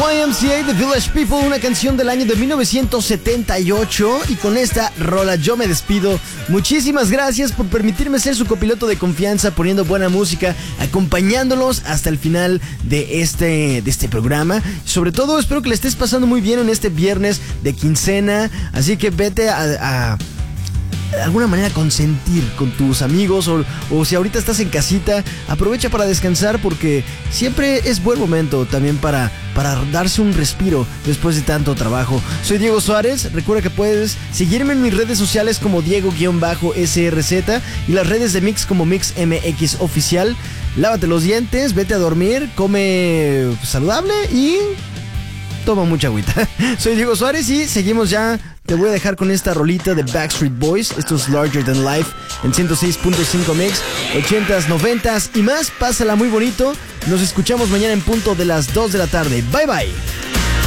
YMCA, The Village People, una canción del año de 1978. Y con esta rola yo me despido. Muchísimas gracias por permitirme ser su copiloto de confianza, poniendo buena música, acompañándolos hasta el final de este programa. Sobre todo espero que le estés pasando muy bien en este viernes de quincena. Así que vete a de alguna manera consentir con tus amigos o si ahorita estás en casita, aprovecha para descansar, porque siempre es buen momento también para darse un respiro después de tanto trabajo. Soy Diego Suárez, recuerda que puedes seguirme en mis redes sociales como Diego-SRZ y las redes de Mix como MixMX Oficial. Lávate los dientes, vete a dormir, come saludable y toma mucha agüita. Soy Diego Suárez y seguimos ya. Te voy a dejar con esta rolita de Backstreet Boys. Esto es Larger Than Life en 106.5 Mix, 80s, 90s y más. Pásala muy bonito. Nos escuchamos mañana en punto de las 2 de la tarde. Bye bye.